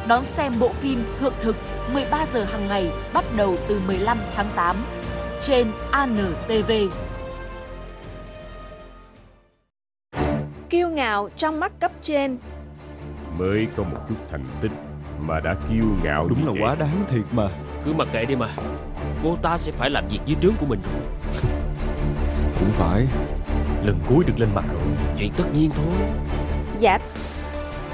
Đón xem bộ phim Thượng Thực 13 giờ hàng ngày bắt đầu từ 15 tháng 8 trên ANTV. Kiêu ngạo trong mắt cấp trên. Mới có một chút thành tích mà đã kiêu ngạo. Đúng là vậy? quá đáng thiệt mà. Cứ mặc kệ đi mà. Cô ta sẽ phải làm việc dưới trướng của mình rồi. Cũng phải. Lần cuối được lên mặt rồi. Chuyện tất nhiên thôi. Dạ